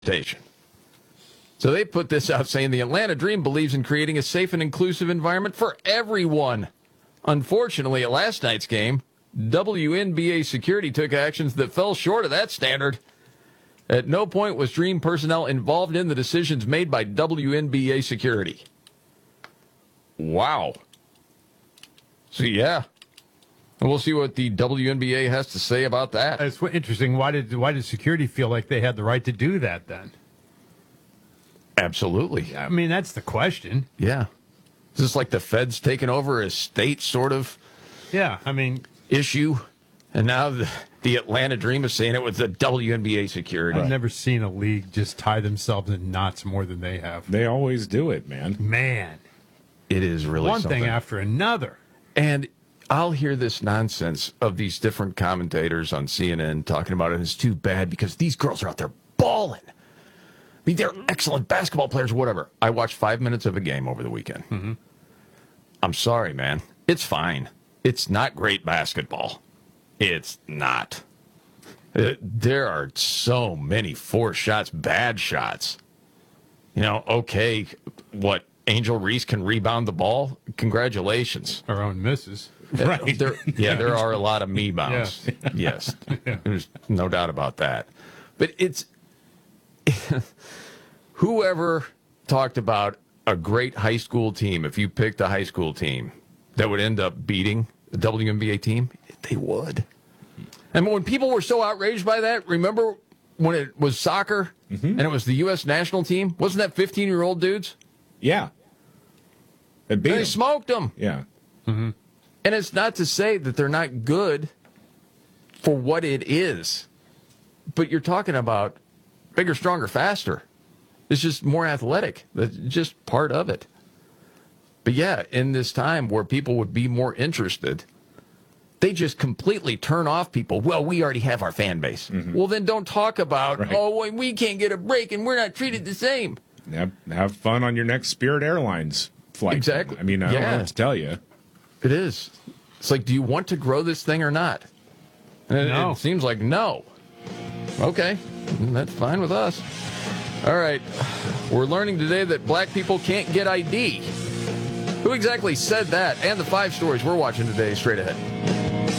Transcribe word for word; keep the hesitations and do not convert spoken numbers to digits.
station. So they put this out saying the Atlanta Dream believes in creating a safe and inclusive environment for everyone. Unfortunately, at last night's game, W N B A security took actions that fell short of that standard. At no point was Dream personnel involved in the decisions made by W N B A security. Wow. So, yeah. And we'll see what the W N B A has to say about that. It's interesting. Why did why did security feel like they had the right to do that then? Absolutely. I mean, that's the question. Yeah. Is this like the feds taking over a state sort of Yeah, I mean, issue? And now the, the Atlanta Dream is saying it with the W N B A security. I've never seen a league just tie themselves in knots more than they have. They always do it, man. Man. It is really One something. thing after another. And I'll hear this nonsense of these different commentators on C N N talking about it. It's too bad because these girls are out there balling. I mean, they're excellent basketball players, whatever. I watched five minutes of a game over the weekend. Mm-hmm. I'm sorry, man. It's fine. It's not great basketball. It's not. Uh, there are so many forced shots, bad shots. You know, okay, what, Angel Reese can rebound the ball? Congratulations. Our own misses. Right. There, yeah, there are a lot of me bounds. Yeah. Yes. Yeah. There's no doubt about that. But it's whoever talked about a great high school team, if you picked a high school team that would end up beating the W N B A team, they would. And when people were so outraged by that, remember when it was soccer mm-hmm. and it was the U S national team? Wasn't that fifteen-year-old dudes? Yeah. They beat They 'em. smoked them. Yeah. Mm-hmm. And it's not to say that they're not good for what it is, but you're talking about bigger, stronger, faster. It's just more athletic. That's just part of it. But yeah, in this time where people would be more interested, they just completely turn off people. Well, we already have our fan base. Mm-hmm. Well, then don't talk about, right. oh, we can't get a break and we're not treated the same. Have, have fun on your next Spirit Airlines flight. Exactly. I mean, I yeah. don't have to tell you. It is. It's like, do you want to grow this thing or not? And no. It, it seems like no. Okay, that's fine with us. All right, we're learning today that black people can't get I D. Who exactly said that? And the five stories we're watching today straight ahead.